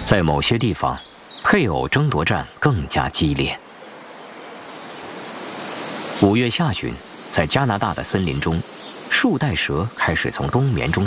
在某些地方，配偶争夺战更加激烈。5月下旬，在加拿大的森林中，树袋蛇开始从冬眠中